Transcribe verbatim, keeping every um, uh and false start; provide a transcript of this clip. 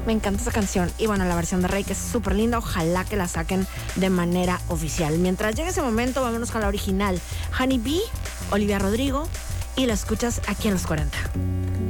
Me encanta esa canción. Y bueno, la versión de Rey, que es súper linda. Ojalá que la saquen de manera oficial. Mientras llegue ese momento, vámonos con la original. Honey Bee, Olivia Rodrigo. Y la escuchas aquí en Los cuarenta.